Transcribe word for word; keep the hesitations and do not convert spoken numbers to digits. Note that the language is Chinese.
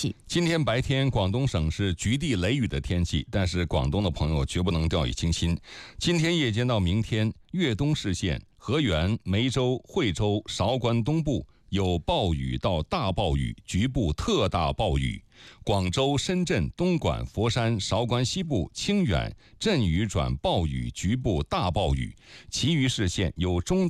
气。 今天白天广东省是局地雷雨的天气，但是广东的朋友绝不能掉以轻心。今天夜间到明天，粤东市县、河源、梅州、惠州、韶关东部有暴雨到大暴雨，局部特大暴雨。广州、深圳、东莞、佛山、韶关西部、清远阵雨转暴雨，局部大暴雨。其余市县有中